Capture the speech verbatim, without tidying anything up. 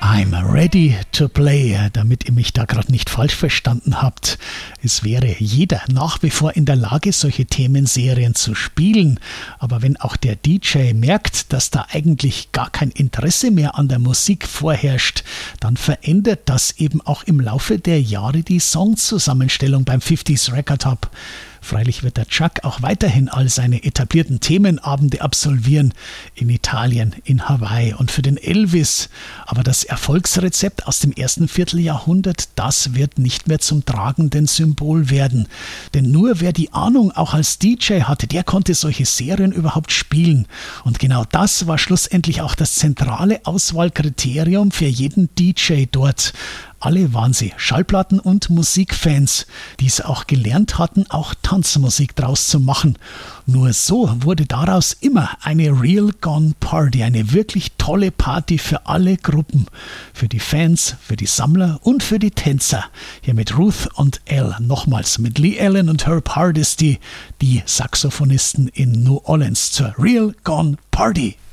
I'm ready to play, damit ihr mich da gerade nicht falsch verstanden habt. Es wäre jeder nach wie vor in der Lage, solche Themenserien zu spielen. Aber wenn auch der D J merkt, dass da eigentlich gar kein Interesse mehr an der Musik vorherrscht, dann verändert das eben auch im Laufe der Jahre die Songzusammenstellung beim fünfziger Record Hub. Freilich wird der Chuck auch weiterhin all seine etablierten Themenabende absolvieren, in Italien, in Hawaii und für den Elvis. Aber das Erfolgsrezept aus dem ersten Vierteljahrhundert, das wird nicht mehr zum tragenden Symbol werden. Denn nur wer die Ahnung auch als D J hatte, der konnte solche Serien überhaupt spielen. Und genau das war schlussendlich auch das zentrale Auswahlkriterium für jeden D J dort. Alle waren sie Schallplatten- und Musikfans, die es auch gelernt hatten, auch Tanzmusik draus zu machen. Nur so wurde daraus immer eine Real Gone Party, eine wirklich tolle Party für alle Gruppen. Für die Fans, für die Sammler und für die Tänzer. Hier mit Ruth und Al, nochmals mit Lee Allen und Herb Hardesty, die Saxophonisten in New Orleans zur Real Gone Party.